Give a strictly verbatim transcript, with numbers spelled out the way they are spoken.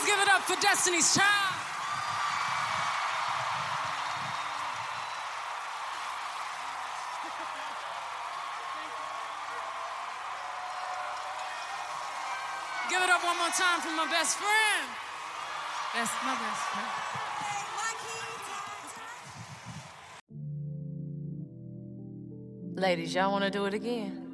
Give it up for Destiny's Child. Give it up one more time for my best friend. That's my best friend. Ladies, y'all want to do it again?